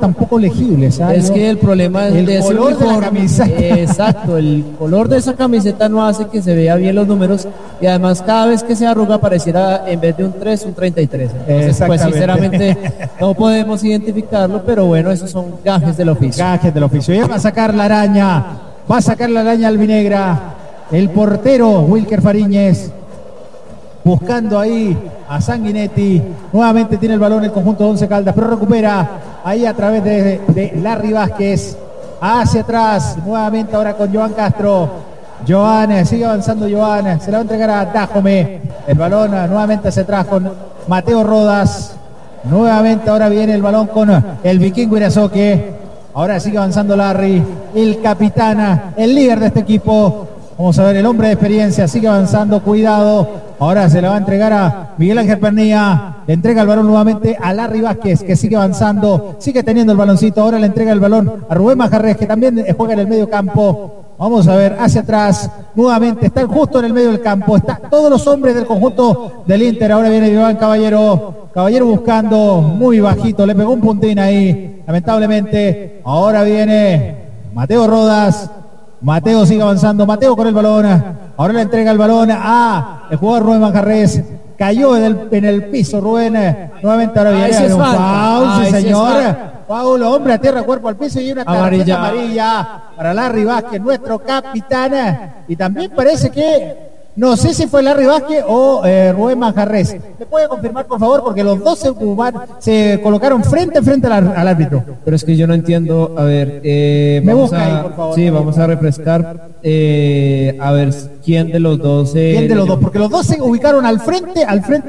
tampoco legibles. Es que el problema es el color de la camiseta. Exacto, el color de esa camiseta no hace que se vea bien los números y además cada vez que se arruga pareciera en vez de un 3, un 33. Entonces, pues sinceramente no podemos identificarlo, pero bueno, esos son gajes del oficio. Gajes del oficio. Y va a sacar la araña. Va a sacar la araña albinegra. El portero Wilker Fariñez. Buscando ahí a Sanguinetti. Nuevamente tiene el balón el conjunto de Once Caldas, pero recupera ahí a través de Larry Vázquez. Hacia atrás. Nuevamente ahora con Joan Castro. Joan, sigue avanzando Joan. Se la va a entregar a Dajome. El balón nuevamente hacia atrás con Mateo Rodas. Nuevamente ahora viene el balón con el vikingo Irazoque. Ahora sigue avanzando Larry, el capitán, el líder de este equipo. Vamos a ver, el hombre de experiencia sigue avanzando, cuidado. Ahora se la va a entregar a Miguel Ángel Pernilla. Le entrega el balón nuevamente a Larry Vázquez, que sigue avanzando, sigue teniendo el baloncito. Ahora le entrega el balón a Rubén Majarres, que también juega en el medio campo. Vamos a ver, hacia atrás, nuevamente, están justo en el medio del campo, están todos los hombres del conjunto del Inter. Ahora viene Iván Caballero buscando muy bajito, le pegó un puntín ahí, lamentablemente. Ahora viene Mateo Rodas, Mateo sigue avanzando, Mateo con el balón, ahora le entrega el balón a el jugador Rubén Manjarres. Cayó en el piso Rubén, nuevamente ahora viene un foul, sí señor. Foul, hombre a tierra, cuerpo al piso y una tarjeta amarilla para Larry Vázquez, nuestro capitán. Y también parece que, no sé si fue Larry Vázquez o Rubén Manjarres. ¿Me puede confirmar, por favor? Porque los dos se colocaron frente al árbitro. Pero es que yo no entiendo, a ver, me busca ahí, por favor. Sí, vamos a refrescar, a ver, ¿quién de los dos? ¿Quién de los dos? Porque los dos se ubicaron al frente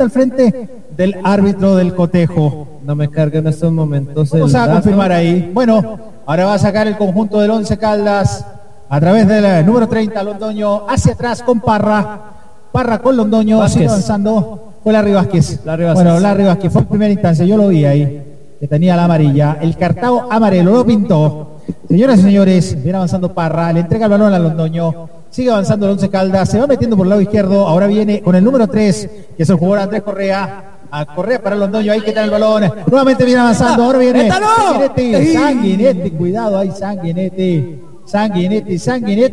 del árbitro del cotejo. No me carga en estos momentos. Vamos a confirmar ahí. Bueno, ahora va a sacar el conjunto del Once Caldas a través del número 30, Londoño, hacia atrás con Parra con Londoño, sigue avanzando. Fue Larry Vázquez. Bueno, Larry Vázquez fue en primera instancia, yo lo vi ahí, que tenía la amarilla, el cartao amarelo, lo pintó. Señoras y señores, viene avanzando Parra, le entrega el balón a Londoño, sigue avanzando el Once Caldas, se va metiendo por el lado izquierdo, ahora viene con el número 3, que es el jugador Andrés Correa. A Correa para Londoño, ahí que está el balón. Nuevamente viene avanzando, ahora viene Sanguinetti, cuidado ahí, Sanguinetti,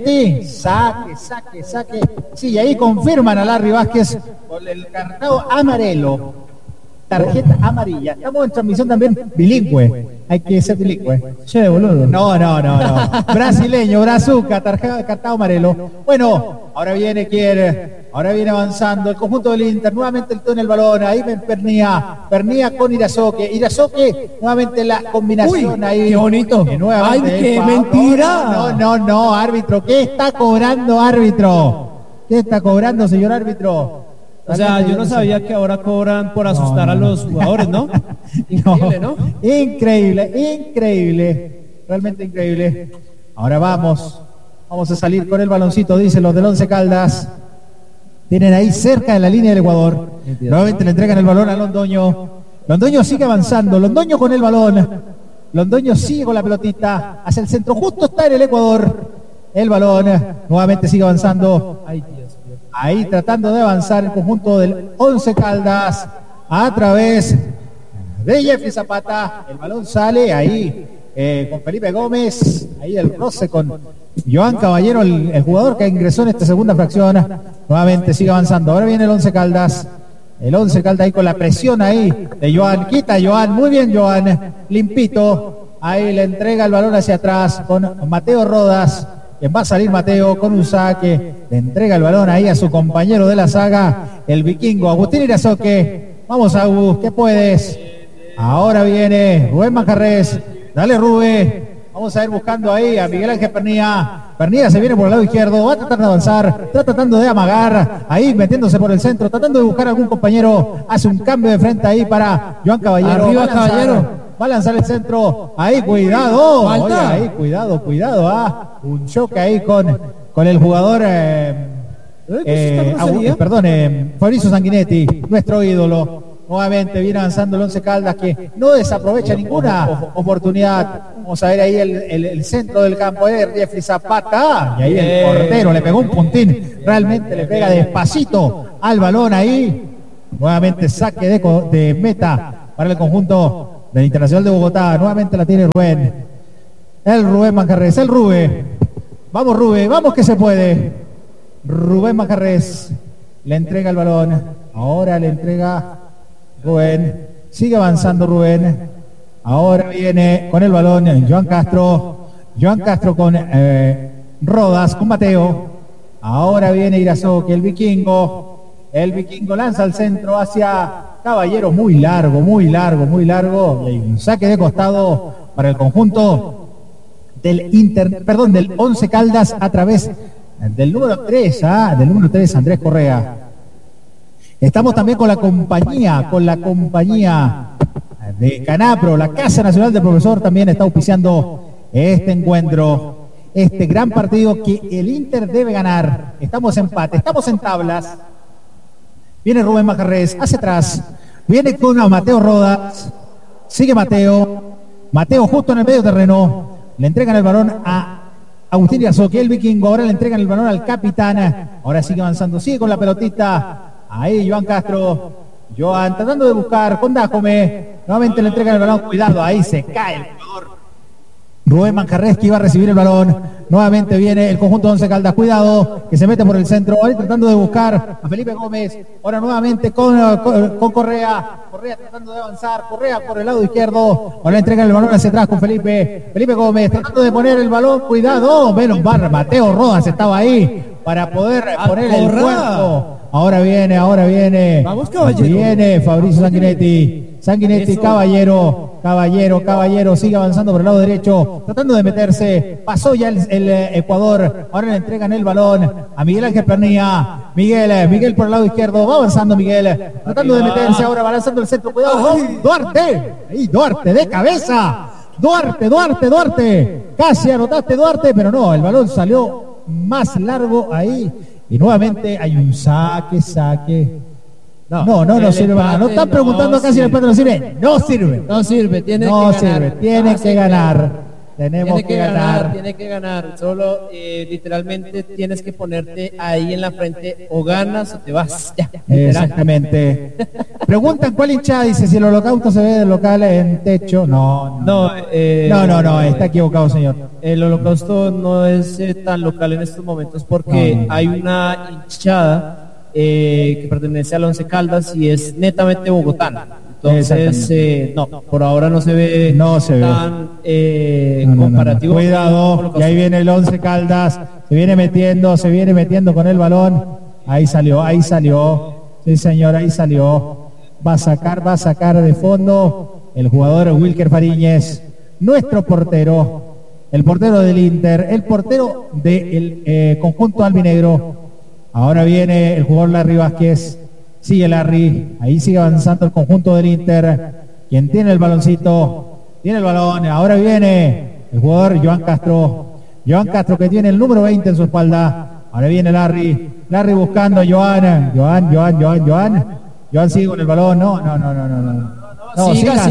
saque. Sí, ahí confirman a Larry Vázquez con el cartao amarelo, tarjeta amarilla. Estamos en transmisión también bilingüe, hay que ser bilingüe. Che, boludo. No. Brasileño, brazuca, cartao amarelo. Bueno, ahora viene avanzando el conjunto del Inter, nuevamente el en el balón, ahí ven Pernilla con Irazoque, nuevamente la combinación. Uy, ahí. Qué bonito. Ay, qué mentira. No, árbitro, ¿qué está cobrando, árbitro? ¿Qué está cobrando, señor árbitro? O sea, yo no sabía que ahora cobran por asustar a los jugadores, ¿no? Increíble, ¿no? Increíble, realmente increíble. Ahora vamos a salir con el baloncito, dicen los del Once Caldas. Tienen ahí cerca de la línea del Ecuador. Nuevamente le entregan el balón a Londoño. Londoño sigue avanzando. Londoño con el balón. Londoño sigue con la pelotita. Hacia el centro. Justo está en el Ecuador. El balón. Nuevamente sigue avanzando. Ahí tratando de avanzar el conjunto del Once Caldas. A través de Jeffrey Zapata. El balón sale ahí con Felipe Gómez. Ahí el roce con Joan Caballero, el jugador que ingresó en esta segunda fracción. Nuevamente sigue avanzando. Ahora viene el Once Caldas. El Once Caldas ahí con la presión ahí de Joan. Quita Joan. Muy bien Joan. Limpito. Ahí le entrega el balón hacia atrás con Mateo Rodas. Quien va a salir Mateo con un saque. Le entrega el balón ahí a su compañero de la saga, el vikingo Agustín Irazoque. Vamos Agus, ¿qué puedes? Ahora viene Rubén Manjarres. Dale Rubén. Vamos a ir buscando ahí a Miguel Ángel Pernilla. Pernilla se viene por el lado izquierdo, va a tratar de avanzar, está tratando de amagar, ahí metiéndose por el centro, tratando de buscar a algún compañero. Hace un cambio de frente ahí para Joan Caballero. Arriba Caballero. Va a lanzar el centro. Ahí, cuidado. Oye, ahí, cuidado. Un choque ahí con el jugador. Fabricio Sanguinetti, nuestro ídolo. Nuevamente viene avanzando el Once Caldas, que no desaprovecha ninguna oportunidad. Vamos a ver ahí el centro del campo de Jeffrey Zapata. Y ahí el portero le pegó un puntín. Realmente le pega despacito al balón ahí. Nuevamente saque de meta para el conjunto del Internacional de Bogotá. Nuevamente la tiene Rubén. El Rubén Manjarres, el Rubén. Vamos Rubén, vamos que se puede. Rubén Manjarres le entrega el balón. Ahora le entrega Rubén. Sigue avanzando Rubén. Ahora viene con el balón Joan Castro. Joan Castro con Rodas, con Mateo. Ahora viene Irazoki, el vikingo. El vikingo lanza al centro hacia Caballero. Muy largo, muy largo, muy largo. Y hay un saque de costado para el conjunto del Once Caldas a través del número 3, Andrés Correa. Estamos también con la compañía de Canapro, la Casa Nacional del Profesor también está auspiciando este encuentro, este gran partido que el Inter debe ganar. Estamos en empate, estamos en tablas. Viene Rubén Manjarres, hacia atrás, viene con Mateo Rodas, sigue Mateo justo en el medio terreno, le entregan el balón a Agustín Irazoki, el vikingo, ahora le entregan el balón al capitán, ahora sigue avanzando, sigue con la pelotita, ahí Joan Castro, Joan tratando de buscar con Dájome, nuevamente le entregan el balón, cuidado, ahí se cae el jugador Rubén Manjarres que iba a recibir el balón, nuevamente viene el conjunto de Once Caldas, cuidado, que se mete por el centro, ahí tratando de buscar a Felipe Gómez, ahora nuevamente con Correa tratando de avanzar, Correa por el lado izquierdo, ahora le entregan el balón hacia atrás con Felipe Gómez, tratando de poner el balón, cuidado, menos mal, Mateo Rodas estaba ahí para poder poner el cuerpo. Ahora viene. Vamos, Caballero. Viene Fabricio Sanguinetti, Caballero, sigue avanzando por el lado derecho, tratando de meterse. Pasó ya el Ecuador. Ahora le entregan el balón a Miguel Ángel Pernía. Miguel por el lado izquierdo. Va avanzando Miguel, tratando de meterse. Ahora balanzando el centro. Cuidado, Duarte. Ahí, Duarte de cabeza. Duarte. Casi anotaste, Duarte, pero no, el balón salió más largo ahí. Y nuevamente hay un saque. No sirve. No están preguntando acá si el empate no sirve. No sirve. Tiene que ganar. Tenemos que ganar. Tiene que ganar. Solo literalmente tienes que ponerte ahí en la frente, o ganas o te vas. Ya, exactamente. Preguntan cuál hinchada, dice si el holocausto se ve del local en techo. No, está equivocado, señor. El holocausto no es tan local en estos momentos porque hay una hinchada que pertenece al Once Caldas y es netamente bogotana. Entonces, por ahora no se ve tan comparativo. Cuidado, y ahí viene el Once Caldas, se viene metiendo con el balón. Ahí salió. Sí, señor, ahí salió. Va a sacar de fondo el jugador Wilker Fariñez, nuestro portero, el portero del Inter, el portero del conjunto albinegro. Ahora viene el jugador Larry Vázquez. Sigue Larry, ahí sigue avanzando el conjunto del Inter, quien tiene el baloncito, tiene el balón, ahora viene el jugador Joan Castro que tiene el número 20 en su espalda, ahora viene Larry buscando a Joan sigue con el balón, no,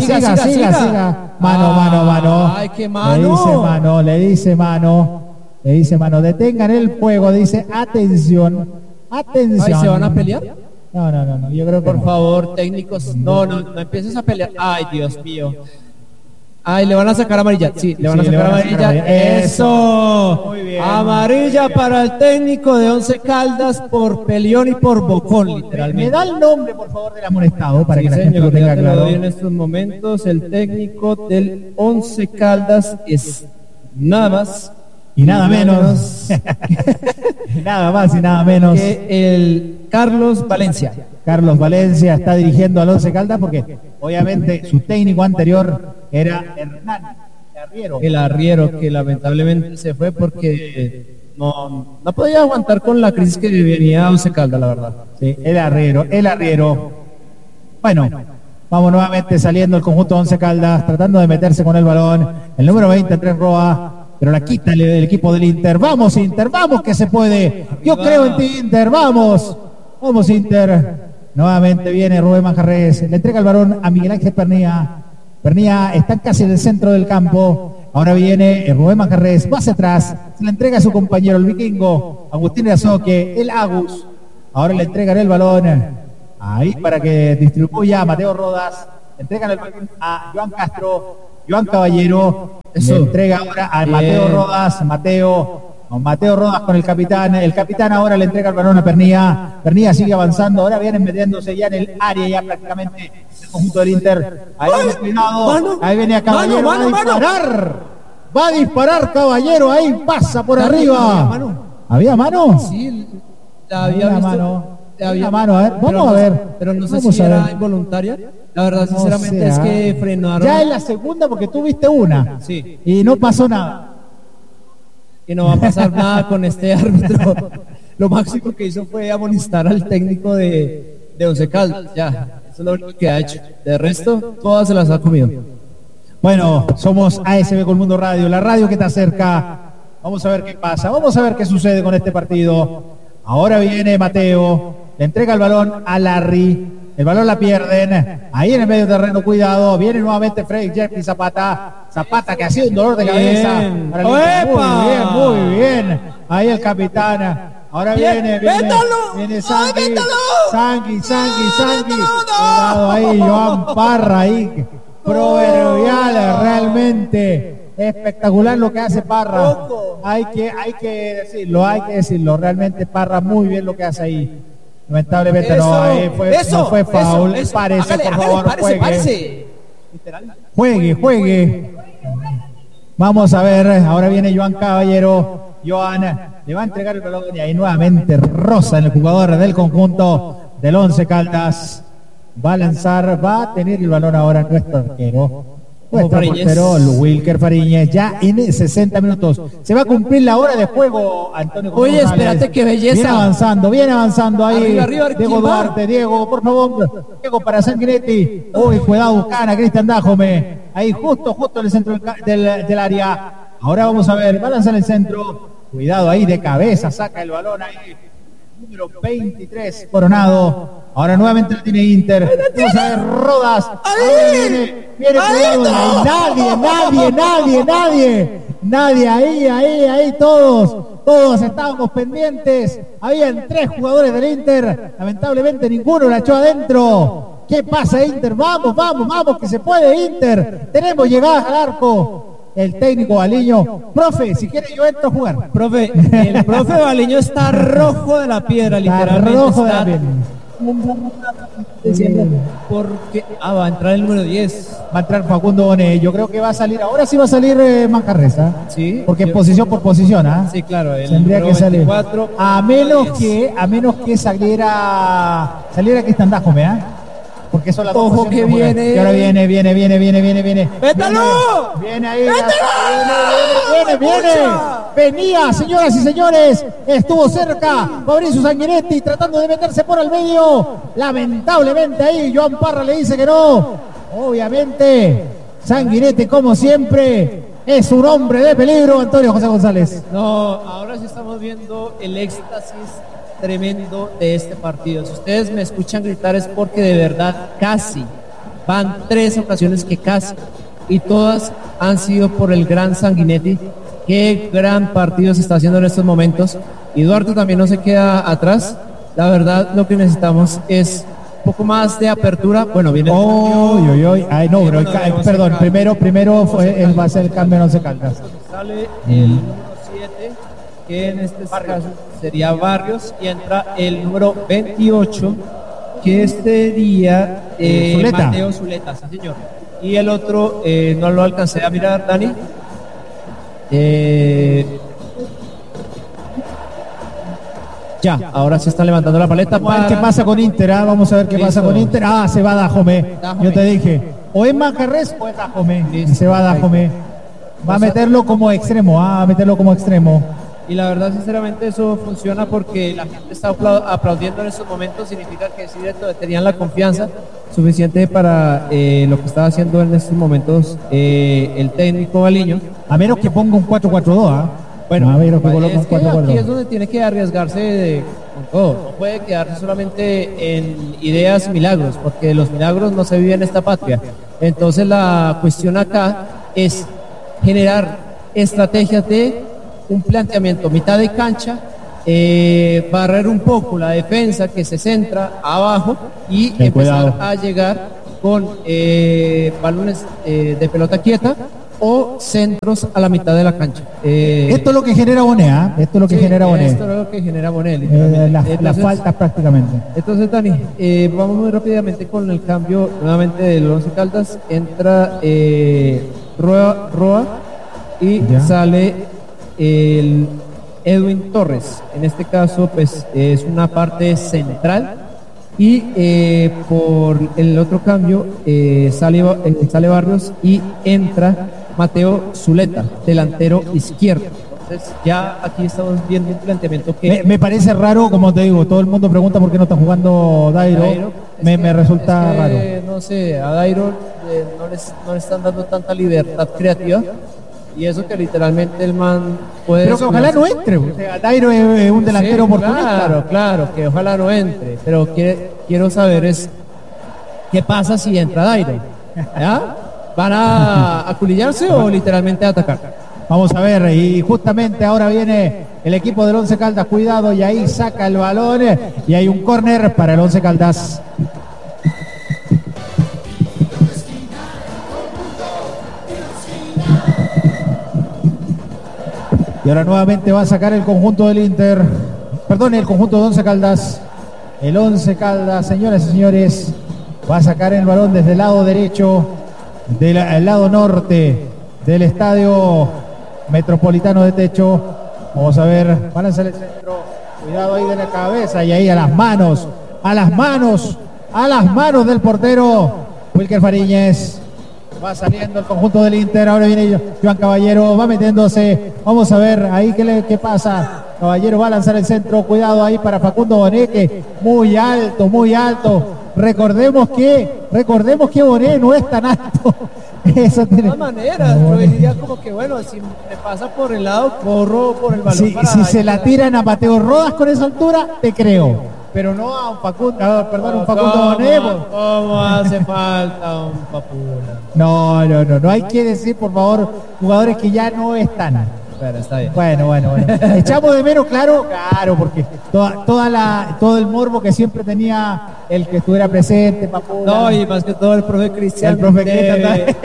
siga, mano, ay, qué mano, le dice mano, detengan el juego, dice atención, ay, ¿se van a pelear? No, yo creo que por favor, técnicos, no empieces a pelear. Ay, Dios mío. Ay, le van a sacar amarilla. Sí, le van a sacar amarilla. Eso. Muy bien. Amarilla para el técnico de Once Caldas por peleón y por bocón, literalmente. Me da el nombre, por favor, del amonestado para que la gente lo tenga claro. En estos momentos, el técnico del Once Caldas es nada más y nada menos. Nada más y nada menos que el Carlos Valencia. Carlos Valencia está dirigiendo al Once Caldas porque obviamente su técnico anterior era Hernán el arriero que lamentablemente se fue porque no podía aguantar con la crisis que venía Once Caldas, la verdad. Sí, el arriero. Bueno, vamos nuevamente saliendo el conjunto de Once Caldas, tratando de meterse con el balón. El número 20, Andrés Roa, pero la quita el equipo del Inter. Vamos Inter, vamos que se puede. Yo creo en ti, Inter, vamos Inter. Nuevamente viene Rubén Manjarres, le entrega el balón a Miguel Ángel Pernía. Pernía está casi en el centro del campo. Ahora viene Rubén Manjarres, va hacia atrás, se le entrega a su compañero el vikingo, Agustín Irazoki, el Agus. Ahora le entregan el balón ahí para que distribuya a Mateo Rodas. entregan el balón a Joan Castro, Joan Caballero, le entrega ahora a Mateo Rodas, Mateo Rodas con el capitán ahora le entrega el balón a Pernía sigue avanzando, ahora vienen metiéndose ya en el área, ya prácticamente el conjunto del Inter, ahí viene cuidado, ahí viene a Caballero, va a disparar Caballero, ahí pasa por arriba. ¿Había mano? Sí, había mano. Había mano, a ver, vamos a ver. Pero no sé si era involuntaria. La verdad, sinceramente, es que frenaron. Ya en la segunda, porque tú viste una. Sí. Y no pasó nada. Y no va a pasar nada con este árbitro. Lo máximo que hizo fue amonestar al técnico de Once Caldas. Ya, eso es lo único que ha hecho. De resto, todas se las ha comido. Bueno, somos ASB Colmundo Radio, la radio que te acerca. Vamos a ver qué pasa, vamos a ver qué sucede con este partido. Ahora viene Mateo, le entrega el balón a Larry, el balón la pierden, ahí en el medio terreno, cuidado, viene nuevamente Freddy Jeffrey Zapata que ha sido un dolor de cabeza. Muy bien, ahí el capitán. Ahora viene Sangui. Cuidado ahí, Joan Parra ahí. Proverbial, realmente espectacular lo que hace Parra. Hay que decirlo, realmente Parra muy bien lo que hace ahí. Lamentablemente no fue foul. Parece, por favor, juegue. Vamos a ver, ahora viene Joan Caballero. Joan le va a entregar el balón y ahí nuevamente Rosa, en el jugador del conjunto del Once Caldas. Va a lanzar, va a tener el balón ahora nuestro arquero. Nuestro portero, Wilker Fariñez, ya en 60 minutos. Se va a cumplir la hora de juego, Antonio. Oye, espérate, qué belleza. Viene avanzando ahí. Arriba, Diego Duarte, Diego, por favor. Diego para Sanguinetti. Uy, cuidado, buscan Cristian Dájome. Ahí justo en el centro del área. Ahora vamos a ver, va a lanzar el centro. Cuidado ahí de cabeza, saca el balón ahí. Número 23, Coronado. Ahora nuevamente lo tiene Inter. Vamos a ver, Rodas. Viene cuidado. Nadie. Ahí todos estábamos pendientes. Habían 3 jugadores del Inter. Lamentablemente ninguno la echó adentro. ¿Qué pasa, Inter? Vamos, que se puede, Inter. Tenemos llegadas al arco. El técnico Baliño, profe, si quiere yo entro a jugar. Profe, el profe Baliño está rojo de la piedra, literalmente. Rojo de la piedra. Porque va a entrar el número 10. Va a entrar Facundo Bonet. Yo creo que va a salir, ahora sí va a salir Mancarresa. Sí. Porque posición por posición, ¿ah? Sí, claro. Tendría que salir. 24, a menos que saliera Cristian Dájome, ¿ah? Porque son las dos. Ojo que viene. Y ahora viene. ¡Vétalo! Viene ahí. Viene. Venía, señoras y señores. Estuvo cerca Fabricio Sanguinetti tratando de meterse por el medio. Lamentablemente ahí Joan Parra le dice que no. Obviamente, Sanguinetti, como siempre, es un hombre de peligro, Antonio José González. No, ahora sí estamos viendo el éxtasis tremendo de este partido. Si ustedes me escuchan gritar es porque de verdad casi van 3 ocasiones que casi, y todas han sido por el gran Sanguinetti. Qué gran partido se está haciendo en estos momentos, y Duarte también no se queda atrás. La verdad, lo que necesitamos es un poco más de apertura. Bueno, viene ay no, pero perdón, primero va a ser el cambio, no se calca. Sale el número 7, que en este caso sería Barrios, y entra el número 28, que este día Mateo Zuleta, sí señor. Y el otro no lo alcancé a mirar, Dani. Ya, ahora se está levantando la paleta. ¿Qué pasa con Inter? Vamos a ver qué pasa con Inter. Se va Dájome. Yo te dije, o es Mancarrés o es Dájome. Se va Dájome. Va a meterlo como extremo. Y la verdad, sinceramente, eso funciona porque la gente está aplaudiendo en estos momentos. Significa que sí tenían la confianza suficiente para lo que estaba haciendo en estos momentos el técnico Baliño. A menos que ponga un 4-4-2, Bueno, a ver, aquí es donde tiene que arriesgarse con todo. No puede quedarse solamente en ideas milagros, porque los milagros no se viven en esta patria. Entonces la cuestión acá es generar estrategias de un planteamiento mitad de cancha, barrer un poco la defensa que se centra abajo y empezar a llegar con balones de pelota quieta o centros a la mitad de la cancha. Esto es lo que genera Bonet, ¿ah? Esto es lo que genera Bonet. Esto es lo que genera Bonet. Las faltas prácticamente. Entonces, Dani, vamos muy rápidamente con el cambio nuevamente del Once Caldas. Entra Roa y sale el Edwin Torres. En este caso, pues es una parte central. Y por el otro cambio sale Barrios y entra Mateo Zuleta, delantero izquierdo. Entonces ya aquí estamos viendo un planteamiento que... Me parece raro, como te digo, todo el mundo pregunta por qué no está jugando Dairo. Me resulta raro. No sé, a Dairo no le están dando tanta libertad creativa. Y eso que literalmente el man puede... Pero que ojalá no entre. O sea, Dairo es un delantero oportunista. Claro, que ojalá no entre. Pero quiero saber es qué pasa si entra Dairo. ¿Ya? ¿Van a aculillarse o literalmente a atacar? Vamos a ver, y justamente ahora viene el equipo del Once Caldas, cuidado, y ahí saca el balón y hay un córner para el Once Caldas. Y ahora nuevamente va a sacar el conjunto del Inter, perdón, el conjunto de Once Caldas. El Once Caldas, señoras y señores, va a sacar el balón desde el lado derecho, del lado norte del estadio Metropolitano de Techo. Vamos a ver, van a lanzar el centro, cuidado ahí de la cabeza y ahí a las manos del portero Wilker Fariñez. Va saliendo el conjunto del Inter, ahora viene Joan Caballero, va metiéndose, vamos a ver ahí qué pasa. Caballero va a lanzar el centro, cuidado ahí para Facundo Bonet, que muy alto. Recordemos que Bonet no es tan alto. Eso de todas maneras, yo diría como que bueno, si me pasa por el lado, corro por el balón. Si se la tiran a Mateo Rodas con esa altura, te creo. Pero no a un Facundo, un Facundo Bonet. ¿Cómo hace falta un Papula? No hay que decir, por favor, jugadores que ya no están. Pero está bien. Bueno. Echamos de menos, claro, porque todo el morbo que siempre tenía el que estuviera presente, Papula. No, y más que todo el profe Cristian. El profe Cristian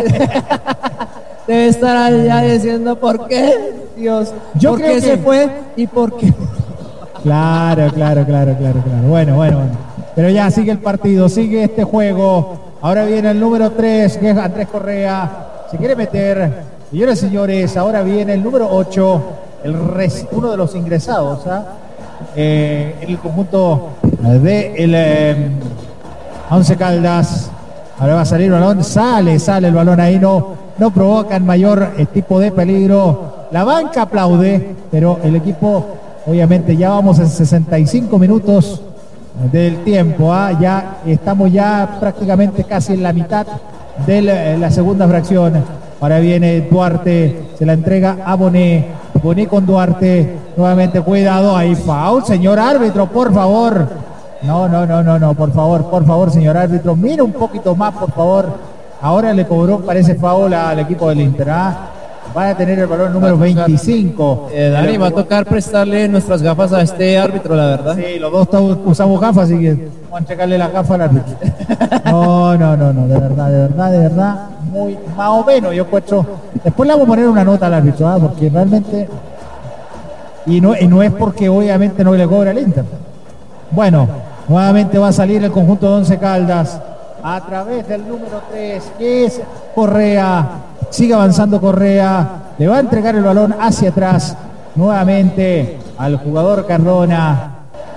debe estar allá diciendo por qué, Dios. Yo ¿Por creo qué que se fue y por qué? Claro. Bueno. Pero ya sigue el partido, sigue este juego. Ahora viene el número 3, que es Andrés Correa. Se quiere meter. Señores y señores, ahora viene el número 8, uno de los ingresados en el conjunto de Once Caldas. Ahora va a salir el balón, sale el balón ahí, no provocan mayor tipo de peligro. La banca aplaude, pero el equipo, obviamente, ya vamos en 65 minutos del tiempo, ya estamos prácticamente casi en la mitad de la segunda fracción. Ahora viene Duarte, se la entrega a Bonet con Duarte, nuevamente cuidado, ahí foul, señor árbitro, por favor. No, por favor, señor árbitro, mira un poquito más, por favor. Ahora le cobró, parece foul al equipo del Inter, va a tener el balón número 25. Dani, va a tocar prestarle nuestras gafas a este árbitro, la verdad. Sí, los dos usamos gafas, así que vamos a checarle la gafa al árbitro. No, de verdad, muy más o menos, yo encuentro. Después le vamos a poner una nota al árbitro, porque realmente, y no es porque obviamente no le cobra el Inter. Bueno, nuevamente va a salir el conjunto de Once Caldas a través del número 3, que es Correa. Sigue avanzando Correa, le va a entregar el balón hacia atrás nuevamente al jugador Cardona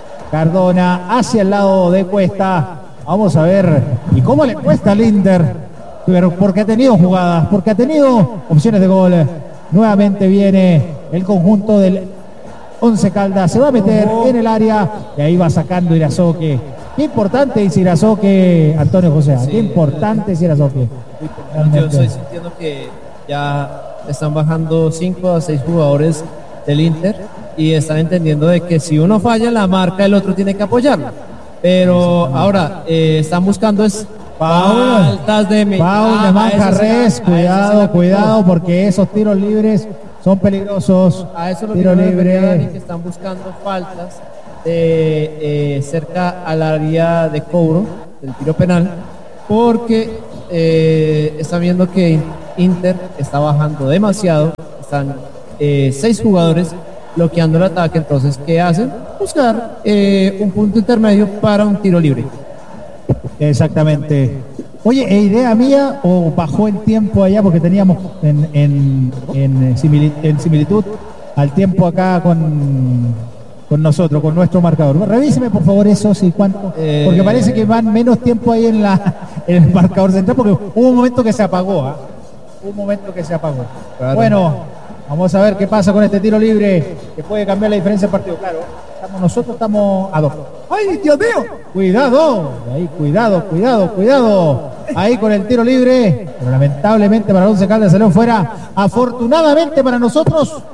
hacia el lado de Cuesta. Vamos a ver, ¿y cómo le cuesta al Inter? Pero porque ha tenido jugadas, porque ha tenido opciones de gol. Nuevamente viene el conjunto del Once Caldas, se va a meter en el área y ahí va sacando Irazoque. Qué importante es Irazoque, Antonio José, qué importante es Irazoque. Yo estoy sintiendo que ya están bajando 5 a 6 jugadores del Inter y están entendiendo de que si uno falla en la marca, el otro tiene que apoyarlo. Pero ahora están buscando faltas de Manjarres, cuidado, porque esos tiros libres son peligrosos. A eso lo tiro libre. que están buscando faltas de cerca al área de cobro del tiro penal. porque está viendo que Inter está bajando demasiado, están 6 jugadores bloqueando el ataque, entonces ¿qué hacen? Buscar un punto intermedio para un tiro libre. Exactamente. Oye, ¿idea mía o bajó el tiempo allá? Porque teníamos en similitud al tiempo acá con nosotros, con nuestro marcador. Revíseme por favor eso, sí, cuánto. Porque parece que van menos tiempo ahí en el marcador central, porque hubo un momento que se apagó, ¿eh? Hubo un momento que se apagó. Claro. Bueno, vamos a ver qué pasa con este tiro libre, que puede cambiar la diferencia del partido. Claro, nosotros estamos a 2. ¡Ay, Dios mío! Cuidado, ahí, cuidado. Ahí con el tiro libre, pero lamentablemente para el Once Caldas salió fuera. Afortunadamente para nosotros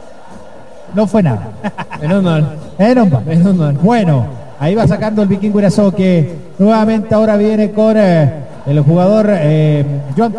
no fue nada. Menos mal. Bueno, ahí va sacando el Vikingo Irazoque. Nuevamente ahora viene con el jugador Joan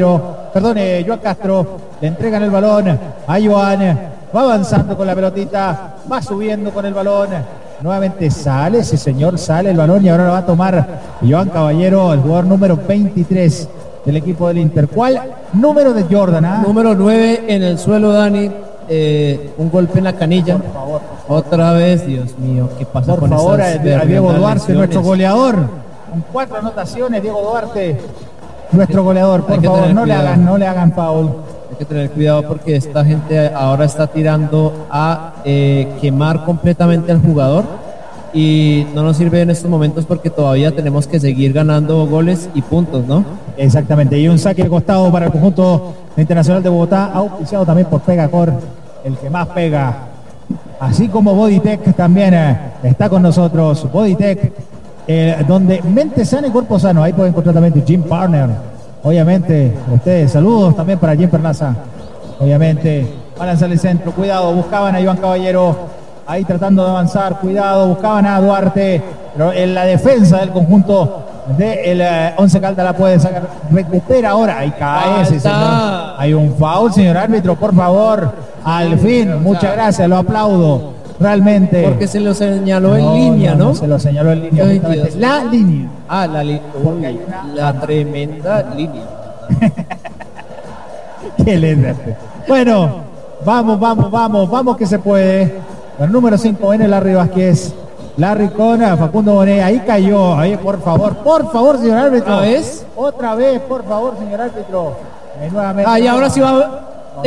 Castro. Le entregan el balón a Joan. Va avanzando con la pelotita. Va subiendo con el balón. Nuevamente sale el balón y ahora lo va a tomar Joan Caballero, el jugador número 23 del equipo del Inter. ¿Cuál número de Jordan? Número 9 en el suelo, Dani. Un golpe en la canilla. Por favor. Otra vez, Dios mío, ¿qué pasa por favor, a Diego Duarte, nuestro goleador, con 4 anotaciones. Diego Duarte, nuestro goleador, por favor, no le hagan foul. Hay que tener cuidado porque esta gente ahora está tirando a quemar completamente al jugador y no nos sirve en estos momentos porque todavía tenemos que seguir ganando goles y puntos, ¿no? Exactamente, y un saque de costado para el conjunto Internacional de Bogotá, auspiciado también por Pegacor, el que más pega, así como Bodytech también está con nosotros. Bodytech, donde mente sana y cuerpo sano, ahí pueden encontrar también tu gym partner, obviamente. Ustedes, saludos también para Jim Perlaza, obviamente. Van a lanzar el centro, cuidado, buscaban a Iván Caballero, ahí tratando de avanzar, cuidado, buscaban a Duarte, pero en la defensa del conjunto del Once Caldas la puede sacar, recupera ahora, ahí cae ese señor. Hay un foul, señor árbitro, por favor, al fin, muchas gracias, lo aplaudo, realmente. Porque se lo señaló en línea, ¿no? Se lo señaló en línea. La línea. La tremenda línea. Qué lenta. Bueno, vamos que se puede. El número 5 viene Larry Vázquez. Larry con Facundo Bonet, ahí cayó, ahí por favor, señor árbitro. Otra vez, por favor, señor árbitro. Nuevamente. Y ahora sí va.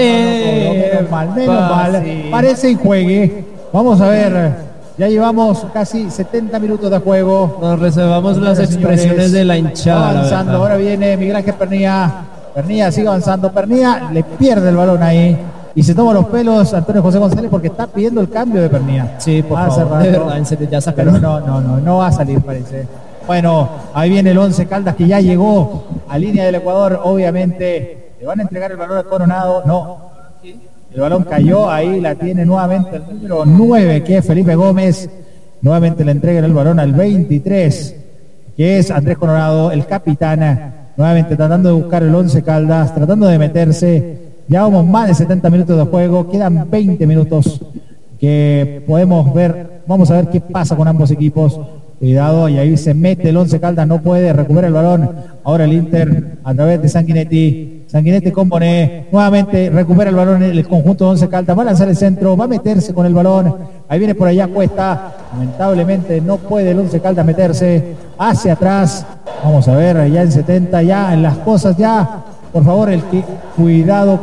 Menos mal. Sí. Parece y juegue. Vamos a ver. Ya llevamos casi 70 minutos de juego. Nos reservamos las expresiones de la hinchada. Avanzando, ahora viene Miguel Ángel Pernilla. Pernilla sigue avanzando. Pernilla le pierde el balón ahí. Y se toma los pelos Antonio José González porque está pidiendo el cambio de Pernilla. Sí, por favor, de verdad, en serio, ya sacaron. Pero no va a salir, parece. Bueno, ahí viene el Once Caldas que ya llegó a línea del Ecuador, obviamente. Le van a entregar el balón al Coronado. No, el balón cayó, ahí la tiene nuevamente el número 9, que es Felipe Gómez. Nuevamente le entregan el balón al 23, que es Andrés Coronado, el capitán. Nuevamente tratando de buscar el Once Caldas, tratando de meterse. Ya vamos más de 70 minutos de juego, quedan 20 minutos que podemos ver. Vamos a ver qué pasa con ambos equipos. Cuidado, y ahí se mete el Once Caldas, no puede recuperar el balón. Ahora el Inter a través de Sanguinetti con Bonet, nuevamente recupera el balón en el conjunto de Once Caldas, va a lanzar el centro, va a meterse con el balón. Ahí viene por allá Cuesta, lamentablemente no puede el Once Caldas meterse hacia atrás. Vamos a ver, ya en 70, ya en las cosas ya. Por favor, cuidado.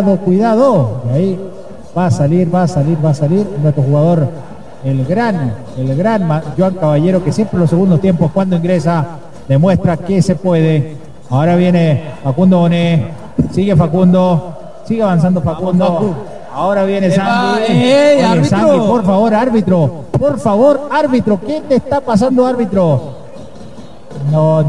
Y ahí va a salir nuestro jugador, el gran Joan Caballero, que siempre en los segundos tiempos cuando ingresa demuestra que se puede. Ahora viene Facundo Bonet, sigue Facundo, sigue avanzando Facundo. Ahora viene Sandy. Sandy, por favor, árbitro, ¿qué te está pasando, árbitro? No,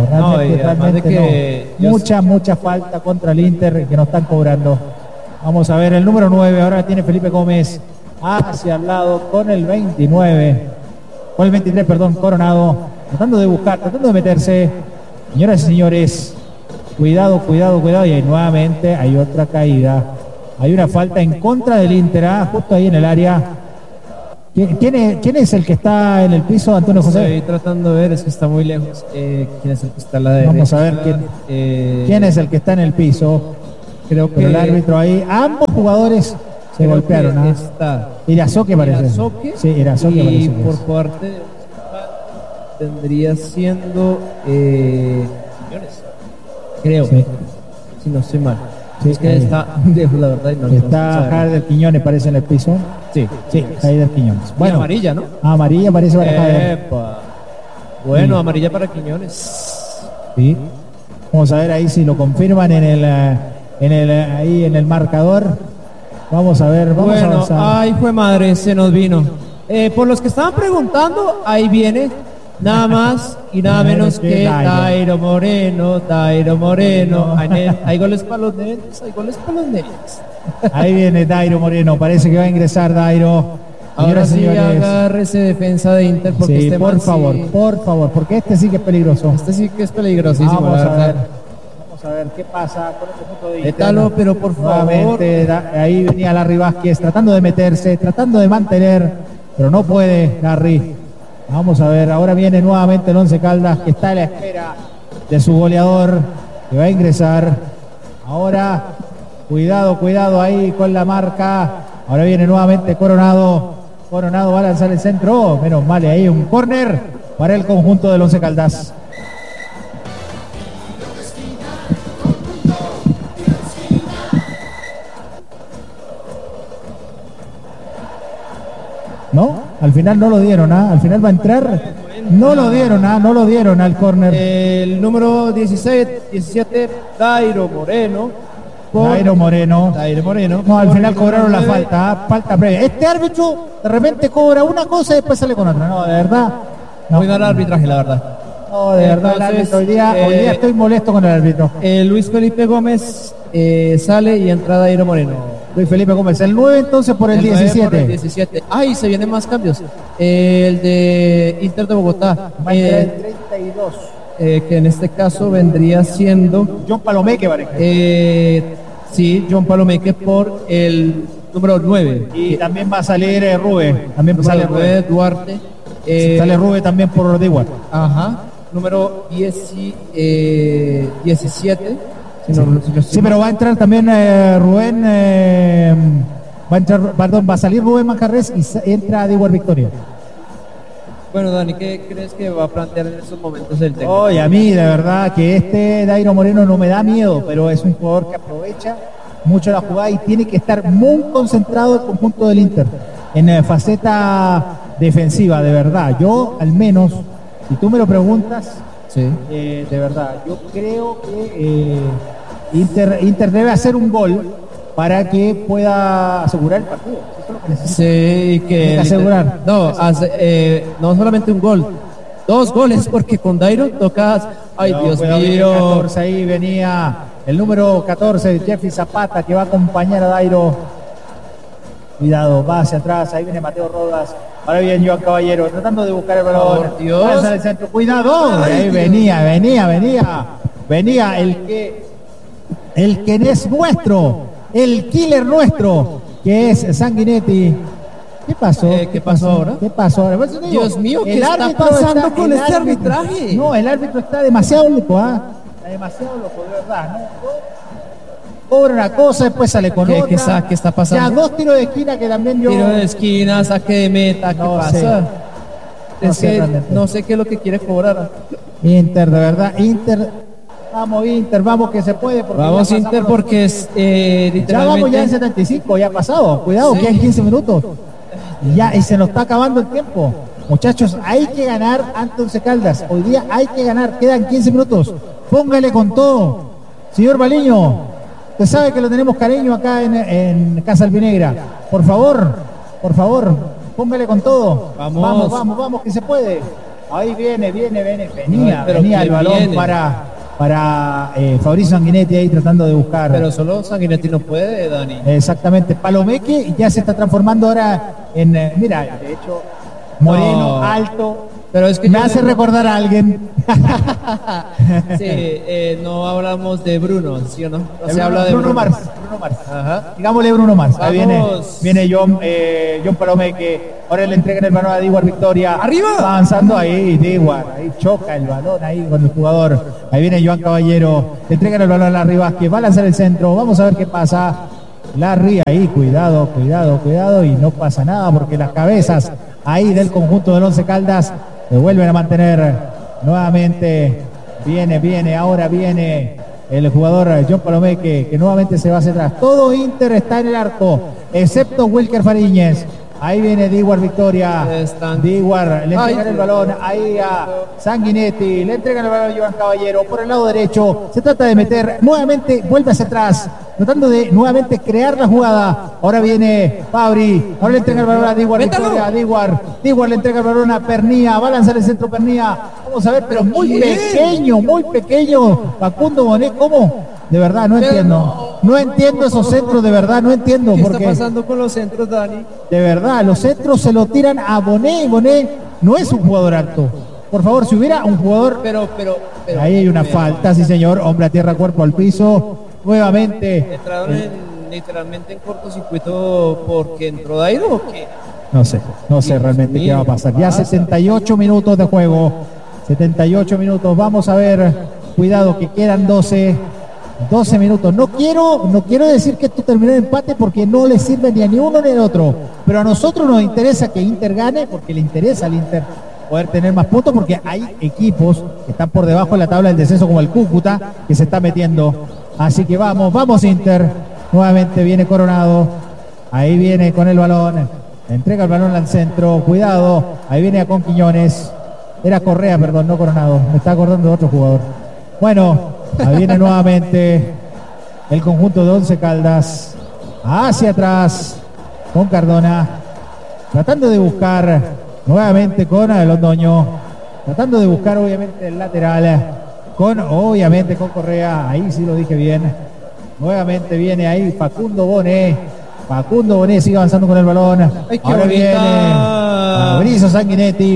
realmente no. Mucha falta contra el Inter que nos están cobrando. Vamos a ver el número 9, ahora tiene Felipe Gómez hacia el lado con el 29, con el 23, perdón, Coronado, tratando de buscar, tratando de meterse. Señoras y señores, cuidado, y ahí nuevamente hay otra caída. Hay una falta en contra del Inter, justo ahí en el área. ¿Quién es el que está en el piso, Antonio José? Estoy tratando de ver, es que está muy lejos. ¿Quién es el que está a la derecha? Vamos a ver quién es el que está en el piso. Creo que el árbitro ahí. Ambos jugadores se golpearon. Está Irazoque parece. Sí, Irazoque parece. Y por parte de tendría siendo Quiñones. Creo. Sí. Si no estoy mal. Sí, es que está lejos, la verdad. No, está Jader Quiñones, parece en el piso. Sí, Jader Quiñones. Bueno, amarilla, ¿no? Amarilla parece para Jader. Bueno, amarilla para Quiñones. Sí. Vamos a ver ahí si lo confirman ahí en el marcador. Vamos a ver, vamos a avanzar. Ay, fue madre, se nos vino. Por los que estaban preguntando, ahí viene nada más y nada menos que Dairo Moreno. Hay goles para los nenes, Ahí viene Dairo Moreno, parece que va a ingresar Dairo. Ahora sí, agárrese defensa de Inter, porque sí, por favor, porque este sí que es peligroso. Este sí que es peligrosísimo. Vamos a ver qué pasa con este punto de Inter. Étalo, pero por favor. Nuevamente, ahí venía Larry Vázquez tratando de meterse, tratando de mantener, pero no puede Larry. Vamos a ver, ahora viene nuevamente el Once Caldas, que está a la espera de su goleador, que va a ingresar. Ahora, cuidado ahí con la marca. Ahora viene nuevamente Coronado va a lanzar el centro. Menos mal, ahí un córner para el conjunto del Once Caldas. ¿No? Al final no lo dieron, al final va a entrar. No lo dieron al córner. El número 17, Dairo Moreno. Dairo Moreno. No, al final cobraron la falta previa. Este árbitro de repente cobra una cosa y después sale con otra. No, de verdad. Muy mal arbitraje, la verdad. No, de verdad, el árbitro, hoy día estoy molesto con el árbitro. Luis Felipe Gómez sale y entra Dairo Moreno. Luis Felipe Gómez, el 9 entonces por el 17. Por el 17. Ay, se vienen más cambios. El de Inter de Bogotá. El 32. Que en este caso vendría siendo John Palomeque, parece. Sí, John Palomeque por el número 9. Y también va a salir Rubén. También sale Rubén Duarte. Sale Rubén también por Dewar. Ajá. Número 17. Sí, pero va a entrar también Rubén. Va a salir Rubén Manjarres y entra Dewar Victoria. Bueno, Dani, ¿qué crees que va a plantear en estos momentos el técnico? Oye, a mí de verdad que Dairo Moreno no me da miedo, pero es un jugador que aprovecha mucho la jugada y tiene que estar muy concentrado el conjunto del Inter en faceta defensiva, de verdad. Yo, al menos, si tú me lo preguntas, sí. De verdad, yo creo que Inter debe hacer un gol para que pueda asegurar el partido. Eso es lo que necesita. Sí, que asegurar. No solamente un gol, 2 goles, porque con Dairo tocas. Ay, Dios mío. 14, ahí venía el número 14, Jeffrey Zapata, que va a acompañar a Dairo. Cuidado, va hacia atrás, ahí viene Mateo Rodas. Ahora viene Joan Caballero, tratando de buscar el balón. Por Dios. El centro. Cuidado. Ahí venía el que es nuestro, el killer nuestro, que es Sanguinetti. ¿Qué pasó? ¿Qué pasó ahora? Pues, digo, Dios mío, ¿qué está pasando con este arbitraje? No, el árbitro está demasiado loco, Está demasiado loco, de verdad, ¿no? Cobra una cosa, después sale con otra. ¿Qué está pasando? Ya 2 tiros de esquina que también yo... Tiro de esquina, saque de meta, ¿qué pasa? No sé qué es lo que quiere cobrar. Inter, de verdad, vamos que se puede. Vamos Inter porque es literalmente... Ya vamos ya en 75, ya ha pasado. Cuidado, quedan 15 minutos. Y se nos está acabando el tiempo. Muchachos, hay que ganar ante Once Caldas. Hoy día hay que ganar, quedan 15 minutos. Póngale con todo. Señor Baliño, usted sabe que lo tenemos cariño acá en Casa Albinegra. Por favor, póngale con todo. Vamos, que se puede. Ahí venía el balón para Fabricio Sanguinetti ahí tratando de buscar. Pero solo Sanguinetti no puede, Dani. Exactamente. Palomeque ya se está transformando ahora en, mira, de hecho, Moreno, alto, Pero es que me hace recordar a alguien. Sí, no hablamos de Bruno, ¿sí o no? No se Bruno, habla de Bruno Mars. Bruno Mars. Ajá. Digámosle Bruno Mars. Ahí viene John Palomé, que ahora le entregan el balón a Dewar Victoria. ¡Arriba! Avanzando ahí, Dewar. Ahí choca el balón ahí con el jugador. Ahí viene Joan Caballero. Le entregan el balón a Larry Vázquez. Va a lanzar el centro. Vamos a ver qué pasa. Larry ahí, cuidado. Y no pasa nada porque las cabezas ahí del conjunto del Once Caldas se vuelven a mantener nuevamente. Ahora viene el jugador John Palomé que nuevamente se va hacia atrás. Todo Inter está en el arco, excepto Wilker Fariñez. Ahí viene Dewar Victoria. Dewar le entregan el balón ahí a Sanguinetti. Le entregan el balón a Joan Caballero por el lado derecho. Se trata de meter nuevamente, vuelve hacia atrás, tratando de nuevamente crear la jugada. Ahora viene Fabri. Ahora le entrega el balón a Dewar Victoria. Dewar le entrega el balón a Pernía. Va a lanzar el centro Pernía. Vamos a ver, pero muy pequeño. Facundo Bonet, ¿cómo? De verdad, no entiendo. No entiendo esos centros, de verdad, no entiendo. ¿Qué está pasando con los centros, Dani? De verdad, los centros se lo tiran a Bonet. Bonet no es un jugador alto. Por favor, si hubiera un jugador... Pero ahí hay una falta, sí señor. Hombre a tierra, cuerpo al piso. Nuevamente. ¿Entraron literalmente en cortocircuito porque entró Dairo o qué? No sé realmente qué va a pasar. Ya 78 minutos de juego. 78 minutos. Vamos a ver. Cuidado que quedan 12 minutos. No quiero decir que esto terminó en empate porque no le sirve ni a ni uno ni al otro. Pero a nosotros nos interesa que Inter gane porque le interesa al Inter poder tener más puntos porque hay equipos que están por debajo de la tabla del descenso como el Cúcuta que se está metiendo. Así que vamos Inter. Nuevamente viene Coronado. Ahí viene con el balón. Entrega el balón al centro. Cuidado. Ahí viene a con Quiñones. Era Correa, perdón, no Coronado. Me está acordando de otro jugador. Bueno, ahí viene nuevamente el conjunto de Once Caldas. Hacia atrás con Cardona. Tratando de buscar nuevamente con Londoño. Tratando de buscar obviamente el lateral. Obviamente con Correa. Ahí sí lo dije bien. Nuevamente viene ahí Facundo Bonet. Sigue avanzando con el balón. Ahora viene Fabricio Sanguinetti.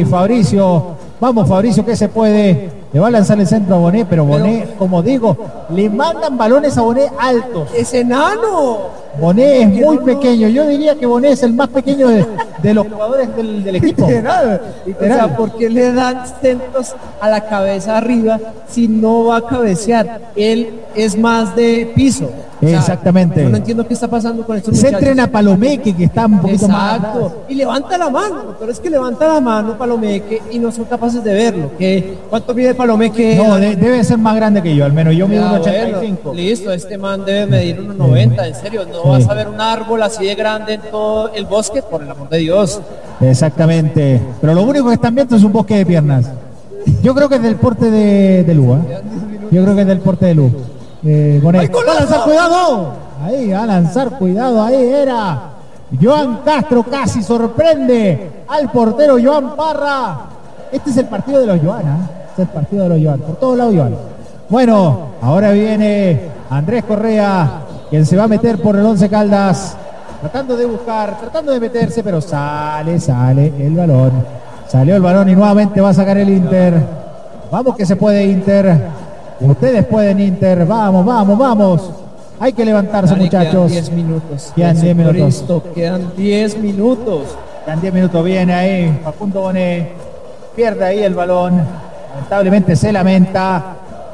Vamos Fabricio, que se puede. Le va a lanzar el centro a Bonet, pero Bonet, como digo, le mandan balones a Bonet altos. ¡Es enano! Bonet es muy pequeño. Yo diría que Bonet es el más pequeño de los jugadores del equipo. Literal. O sea, ¿por qué le dan centros a la cabeza arriba si no va a cabecear? Él es más de piso. O sea, exactamente. Yo no entiendo qué está pasando con estos muchachos. Se entrena Palomeque, que está un poquito más. Exacto. Y levanta la mano. Pero es que levanta la mano Palomeque y no son capaces de verlo. ¿Cuánto mide Palomeque? No, debe ser más grande que yo. Al menos yo mido 1,85. Bueno, listo, este man debe medir 1,90. En serio, no vas a ver un árbol así de grande en todo el bosque, por el amor de Dios. Exactamente. Pero lo único que están viendo es un bosque de piernas. Yo creo que es del porte de Lu. Yo creo que es del porte de Lu. Bonet. ¡Va a lanzar, cuidado! Ahí, va a lanzar, cuidado, ahí era. Joan Castro casi sorprende al portero Joan Parra. Este es el partido de los Joan, Este es el partido de los Joan. Por todos lados Joan. Bueno, ahora viene Andrés Correa, quien se va a meter por el Once Caldas. Tratando de meterse, pero sale el balón. Salió el balón y nuevamente va a sacar el Inter. Vamos que se puede Inter. Ustedes pueden Inter, vamos. Hay que levantarse, Dani, muchachos. Quedan 10 minutos. Quedan 10 minutos. Viene ahí Facundo Bonet. Pierde ahí el balón. Lamentablemente se lamenta.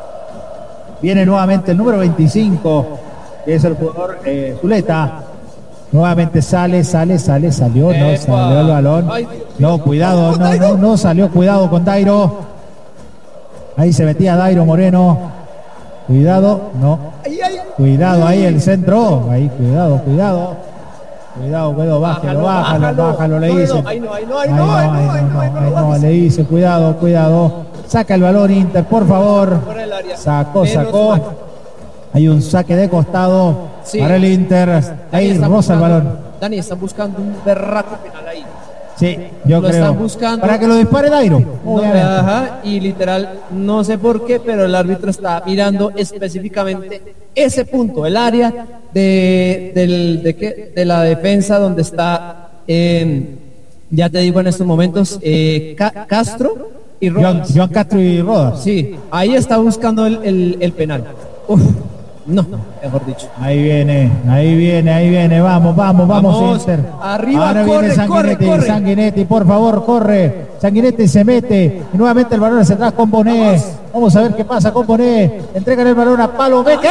Viene nuevamente el número 25, que es el jugador Zuleta. Nuevamente salió. No salió el balón. No, cuidado, no salió. Cuidado con Dairo. Ahí se metía Dairo Moreno. Cuidado, no. Cuidado ahí el centro. Ahí, cuidado. Bájalo, le dice. Le dice, cuidado. Saca el balón Inter, por favor. Sacó. Hay un saque de costado para el Inter. Ahí roza el balón. Dani, están buscando un berraco penal ahí. Sí, yo creo. Están buscando para que lo dispare Dairo. Y literal, no sé por qué, pero el árbitro está mirando específicamente ese punto, el área de la defensa donde está Ya te digo en estos momentos, Castro y Rodas. Joan Castro y Rodas. Sí, ahí está buscando el penal. Uf, no, mejor dicho. Ahí viene. Vamos, Inter. Arriba, ahora corre, viene Sanguinetti, corre. Sanguinetti, por favor, corre. Sanguinetti se mete y nuevamente el balón hacia atrás con Bonet. Vamos a ver qué pasa con Bonet. Entregan el balón a Palomeque.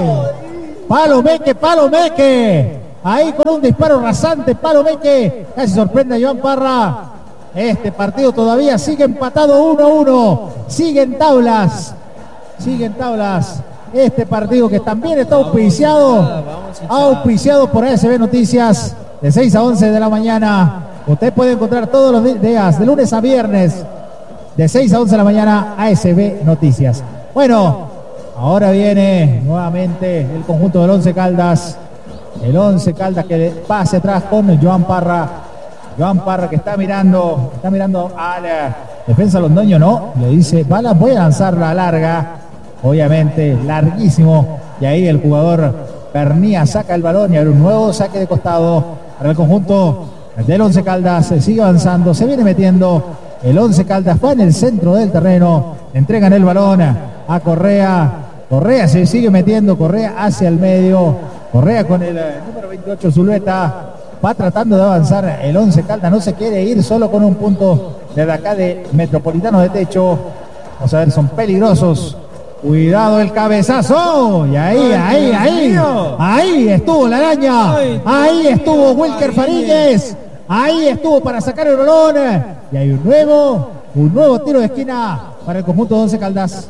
Palomeque. Ahí con un disparo rasante, Palomeque. Casi sorprende a Joan Parra. Este partido todavía sigue empatado 1-1. Siguen tablas. Este partido que también está auspiciado por ASB Noticias de 6 a 11 de la mañana. Usted puede encontrar todos los días, de lunes a viernes, de 6 a 11 de la mañana, ASB Noticias. Bueno, ahora viene nuevamente el conjunto del Once Caldas. El Once Caldas que pase atrás con Joan Parra. Joan Parra que está mirando a la defensa londoño, ¿no? Le dice, voy a lanzar la larga. Obviamente, larguísimo. Y ahí el jugador Pernía saca el balón y hay un nuevo saque de costado para el conjunto del Once Caldas. Se sigue avanzando, se viene metiendo. El Once Caldas va en el centro del terreno. Entregan el balón a Correa. Correa se sigue metiendo. Correa hacia el medio. Correa con el número 28, Zulueta. Va tratando de avanzar el Once Caldas. No se quiere ir solo con un punto desde acá de Metropolitano de Techo. Vamos a ver, son peligrosos. Cuidado el cabezazo. Y ahí estuvo la araña. Ahí estuvo Wilker Fariñez. Ahí estuvo para sacar el balón. Y hay un nuevo tiro de esquina para el conjunto de Once Caldas.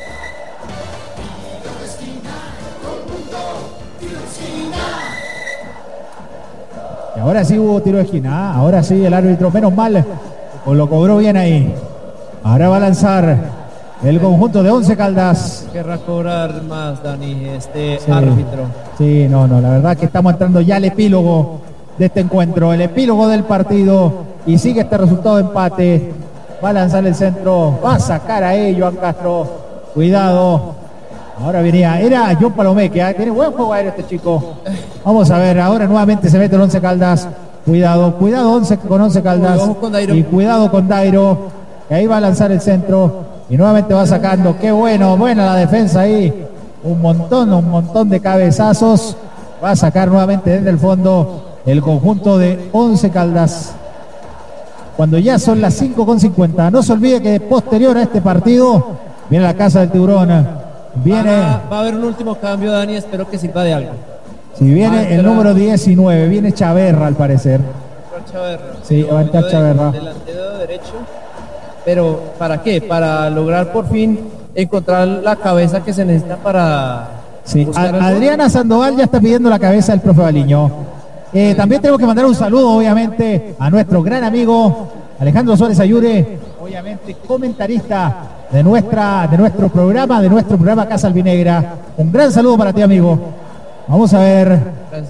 Y ahora sí hubo tiro de esquina. Ahora sí el árbitro, menos mal, lo cobró bien ahí. Ahora va a lanzar el conjunto de Once Caldas. Querrá cobrar más, Dani, árbitro. Sí, no, la verdad que estamos entrando ya al epílogo de este encuentro, el epílogo del partido, y sigue este resultado de empate. Va a lanzar el centro, va a sacar ahí Joan Castro. Cuidado. Ahora era John Palomeque, ¿eh? Tiene buen juego aéreo este chico. Vamos a ver, ahora nuevamente se mete el Once Caldas. Cuidado con Once Caldas. Y cuidado con Dairo, que ahí va a lanzar el centro. Y nuevamente va sacando. Qué buena la defensa ahí. Un montón de cabezazos. Va a sacar nuevamente desde el fondo el conjunto de Once Caldas. Cuando ya son las 5:50. No se olvide que posterior a este partido viene la Casa del Tiburón. Va a haber un último cambio, Dani. Espero que sirva de algo. Si viene el número 19. Viene Chaverra al parecer. Sí, va a entrar Chaverra. Delantero derecho. Pero ¿para qué? Para lograr por fin encontrar la cabeza que se necesita para... Sí, Adriana Sandoval ya está pidiendo la cabeza del profe Baliño. También tenemos que mandar un saludo, obviamente, a nuestro gran amigo Alejandro Suárez Ayure, obviamente comentarista de nuestro programa Casa Albinegra. Un gran saludo para ti, amigo. Vamos a ver.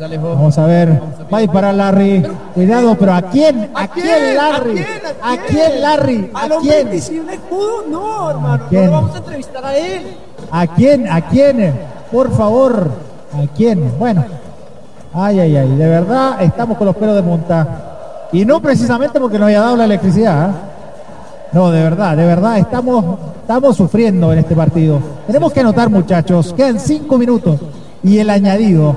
Va a disparar Larry. Cuidado, pero ¿a quién? ¿A quién, Larry? ¿A quién, Larry? ¿A quién? No, hermano. No lo vamos a entrevistar a él. ¿A quién? Por favor. ¿A quién? Bueno. Ay. De verdad, estamos con los pelos de punta. Y no precisamente porque nos haya dado la electricidad. No, de verdad, estamos sufriendo en este partido. Tenemos que anotar, muchachos. Quedan 5 minutos. Y el añadido.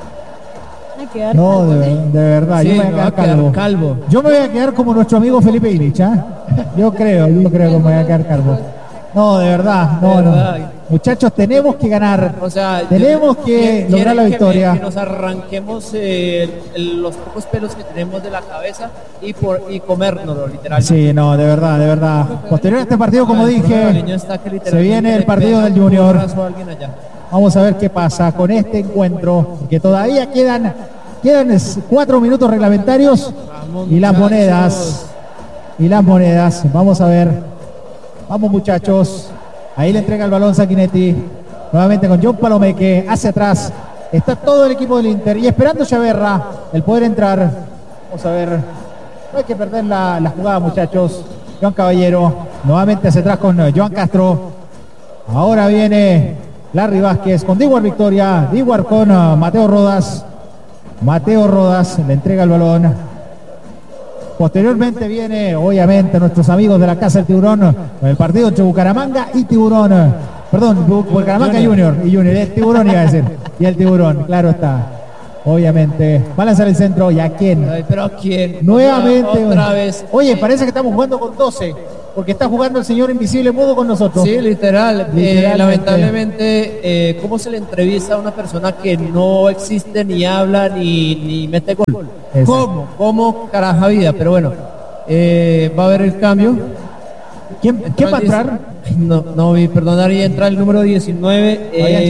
No, de verdad, sí, yo me voy a quedar calvo. Yo me voy a quedar como nuestro amigo Felipe Illich, ¿eh? Yo creo que me voy a quedar calvo. No, de verdad, no. Muchachos, tenemos que ganar. O sea, tenemos que lograr la victoria. Que nos arranquemos los pocos pelos que tenemos de la cabeza y comérnoslo, literalmente. Sí, no, de verdad. Posterior a este partido, como dije, se viene el partido del Junior. Vamos a ver qué pasa con este encuentro, que todavía quedan 4 minutos reglamentarios. Y las monedas. Vamos a ver. Vamos, muchachos. Ahí le entrega el balón Sanguinetti. Nuevamente con John Palomeque. Hacia atrás. Está todo el equipo del Inter. Y esperando Chaverra el poder entrar. Vamos a ver. No hay que perder la jugada, muchachos. Joan Caballero. Nuevamente hacia atrás con Joan Castro. Ahora viene Larry Vázquez con Diguar Victoria. Diguar con Mateo Rodas. Mateo Rodas le entrega el balón. Posteriormente viene, obviamente, nuestros amigos de la Casa del Tiburón, con el partido entre Bucaramanga y Tiburón. Perdón, Bucaramanga Junior. Y Junior, el Tiburón iba a decir. Y el Tiburón, claro está. Obviamente. Va a lanzar el centro. ¿Y a quién? Ay, pero ¿a quién? Nuevamente. Otra vez. Oye, parece que estamos jugando con 12. Porque está jugando el señor Invisible Mudo con nosotros. Sí, literal. Lamentablemente, ¿cómo se le entrevista a una persona que no existe, ni habla, ni mete gol? Exacto. ¿Cómo caraja vida? Pero bueno, va a haber el cambio. ¿Quién va a entrar? No vi, perdón, ahí entra el número 19.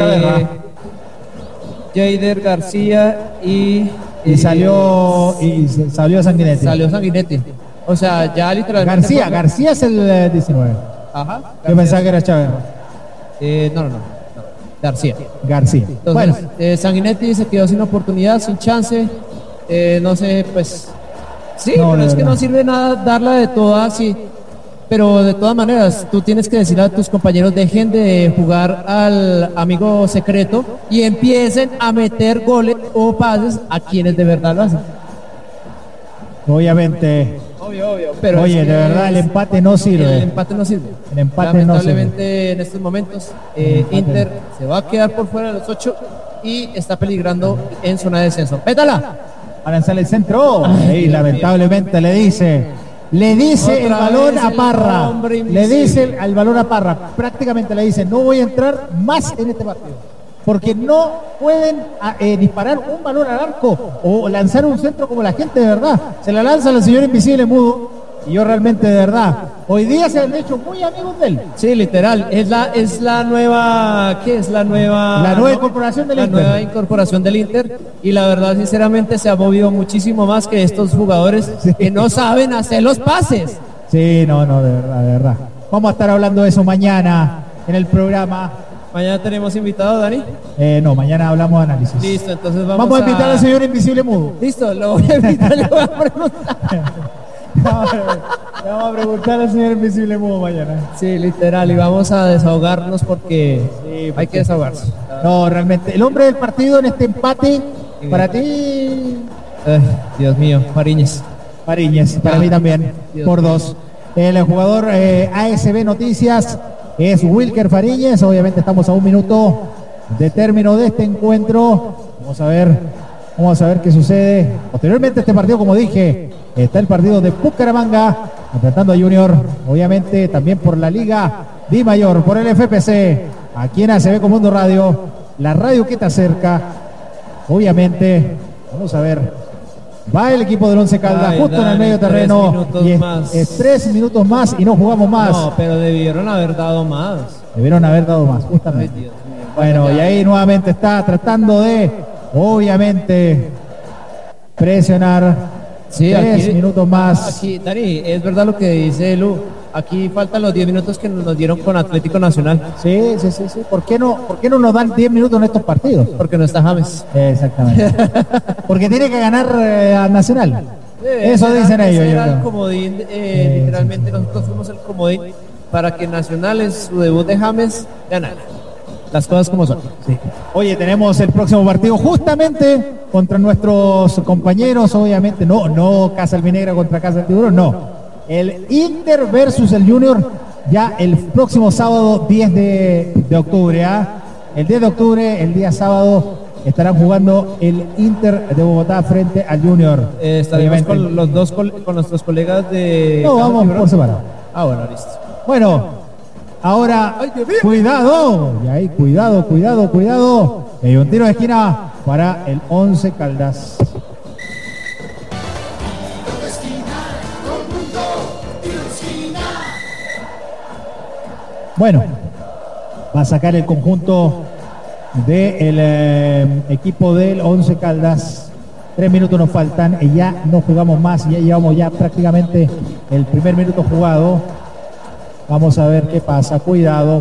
Jader García y salió Sanguinetti. Salió Sanguinetti. O sea, ya literalmente. García es el 19. Ajá. Yo pensaba que era Chávez. No. García. Entonces, bueno, Sanguinetti se quedó sin oportunidad, sin chance. No sé, pues. Sí, no, pero es que no sirve nada darla de todas, sí. Pero de todas maneras, tú tienes que decir a tus compañeros, dejen de jugar al amigo secreto y empiecen a meter goles o pases a quienes de verdad lo hacen. Obviamente. Obvio. Pero oye, de verdad, el empate no sirve. El empate no sirve. Lamentablemente, en estos momentos, Inter se va a quedar por fuera de los 8 y está peligrando en zona de descenso. ¡Pétala! A lanzar el centro. Y lamentablemente le dice el balón a Parra. Le dice al balón a Parra. Prácticamente le dice, no voy a entrar más en este partido. Porque no pueden disparar un balón al arco o lanzar un centro como la gente de verdad. Se la lanza al señor Invisible Mudo. Y yo realmente de verdad, hoy día se han hecho muy amigos de él. Sí, literal, es la nueva, ¿qué es la nueva? La nueva incorporación del Inter. La nueva incorporación del Inter, y la verdad, sinceramente, se ha movido muchísimo más que estos jugadores que no saben hacer los pases. Sí, no, de verdad. Vamos a estar hablando de eso mañana en el programa. ¿Mañana tenemos invitado, Dani? No, mañana hablamos de análisis. Listo, entonces vamos a invitar al señor Invisible Mudo. Listo, lo voy a invitar, le voy a preguntar. Le vamos a preguntar al señor Invisible Mudo mañana. Sí, literal, y vamos a desahogarnos porque hay que desahogarse. No, realmente, el hombre del partido en este empate, para ti... Dios mío, Fariñez, para mí también, Dios por mío. 2. El jugador ASB Noticias es Wilker Fariñez. Obviamente estamos a 1 minuto de término de este encuentro. Vamos a ver qué sucede. Posteriormente este partido, como dije, está el partido de Bucaramanga enfrentando a Junior, obviamente también por la Liga Di Mayor, por el FPC, aquí en ACB Mundo Radio, la radio que te acerca. Obviamente, vamos a ver, va el equipo del Once Caldas justo en el medio terreno y es 3 minutos más y no jugamos más. No, pero debieron haber dado más, justamente. Ay, Dios mío. Bueno, y ahí nuevamente está tratando de, obviamente, presionar. Sí, 3 minutos más. Aquí, Dani, es verdad lo que dice Lu. Aquí faltan los 10 minutos que nos dieron con Atlético Nacional. Sí. ¿Por qué no nos dan 10 minutos en estos partidos? Porque no está James. Exactamente. Porque tiene que ganar a Nacional. Eso dicen ellos. Era el comodín, literalmente nosotros fuimos el comodín para que Nacional en su debut de James ganara. Las cosas como son. Sí. Oye, tenemos el próximo partido justamente contra nuestros compañeros, obviamente, no Casa Albinegra contra Casa del Tiburón, no. El Inter versus el Junior, ya el próximo sábado 10 de octubre. El 10 de octubre, el día sábado, estarán jugando el Inter de Bogotá frente al Junior. Estaremos con nuestros colegas de... No, vamos por separado. Bueno, listo. Bueno. Ahora, cuidado, y ahí, cuidado. Hay un tiro de esquina para el Once Caldas. Bueno, va a sacar el conjunto del equipo del Once Caldas. 3 minutos nos faltan y ya no jugamos más, ya llevamos ya prácticamente el primer minuto jugado. Vamos a ver qué pasa. Cuidado.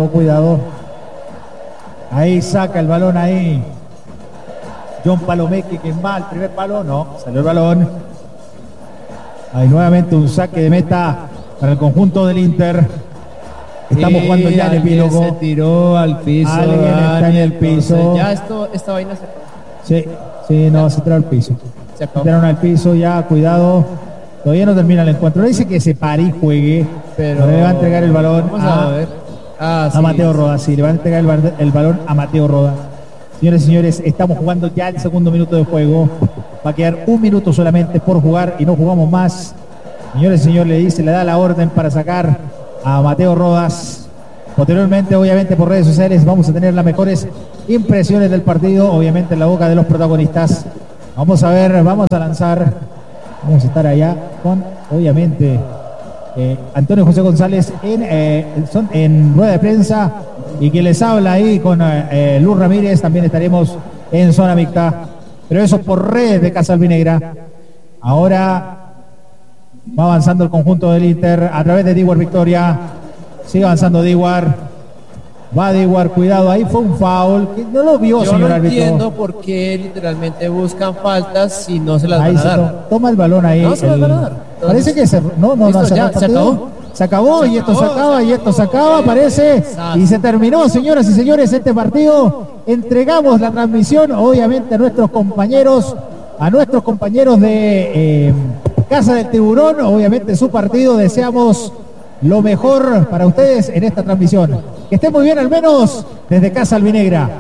Ahí saca el balón ahí. John Palomeque, que va al primer palo. No, salió el balón. Ahí nuevamente un saque de meta para el conjunto del Inter. Estamos jugando ya el epílogo. Se tiró al piso. Alguien está en el piso. Ya esta vaina se... Sí, no, se tiró al piso. Se tiraron al piso ya, cuidado. Todavía no termina el encuentro. Dice que se pare y juegue, pero le va a entregar el balón a Mateo Rodas. Sí, le va a entregar el balón a Mateo Rodas. Señores y señores, estamos jugando ya el segundo minuto de juego. Va a quedar un minuto solamente por jugar y no jugamos más. Señores y señores, le da la orden para sacar a Mateo Rodas. Posteriormente, obviamente, por redes sociales vamos a tener las mejores impresiones del partido, obviamente en la boca de los protagonistas. Vamos a ver, vamos a lanzar, vamos a estar allá con, obviamente, Antonio José González en rueda de prensa, y quien les habla ahí con Luz Ramírez. También estaremos en zona mixta, pero eso por redes de Casa Albinegra. Ahora va avanzando el conjunto del Inter a través de Dewar Victoria. Sigue avanzando Dewar. Va Dewar, cuidado, ahí fue un foul. No lo vio, yo señor no árbitro. entiendo por qué literalmente buscan faltas si no se las ahí van a dar. Toma el balón ahí. No se las van a dar. Entonces, parece que listo, ya, se acabó. Se acabó y esto se acaba y esto se acaba, parece. Exacto. Y se terminó, señoras y señores, este partido. Entregamos la transmisión, obviamente, a nuestros compañeros de Casa del Tiburón. Obviamente su partido. Deseamos lo mejor para ustedes en esta transmisión. Que estén muy bien, al menos desde Casa Albinegra.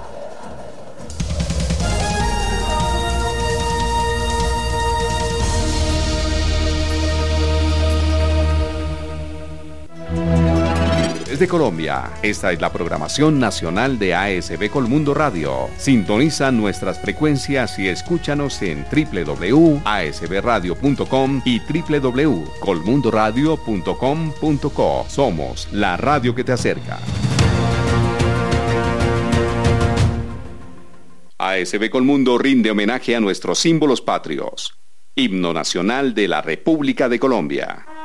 Desde Colombia, esta es la programación nacional de ASB Colmundo Radio. Sintoniza nuestras frecuencias y escúchanos en www.asbradio.com y www.colmundoradio.com.co. Somos la radio que te acerca. ASB Colmundo rinde homenaje a nuestros símbolos patrios. Himno Nacional de la República de Colombia.